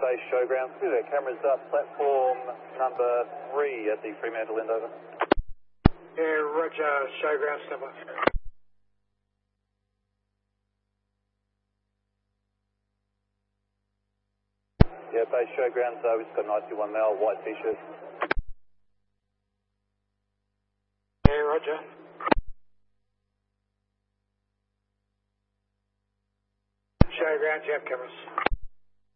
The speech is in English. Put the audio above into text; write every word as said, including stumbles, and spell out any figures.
Base Showgrounds. See that cameras up, platform number three at the Fremantle end, over. Yeah, roger, Showgrounds, stand by. Yeah, Base Showgrounds, uh, we've just got an I C one male, white t-shirt. Yeah, roger. Showgrounds, you have cameras.